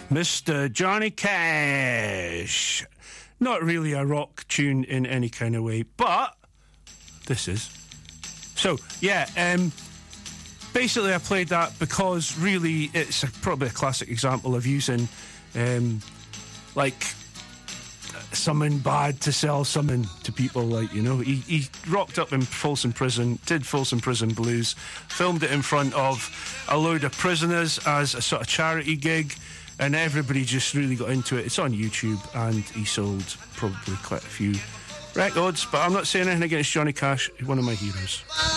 Mr. Johnny Cash. Not really a rock tune in any kind of way, but this is. So, yeah, basically I played that because really it's probably a classic example of using, like, something bad to sell something to people. Like, you know, he rocked up in Folsom Prison, did Folsom Prison Blues, filmed it in front of a load of prisoners as a sort of charity gig, and everybody just really got into it. It's on YouTube, and he sold probably quite a few records, but I'm not saying anything against Johnny Cash. He's one of my heroes.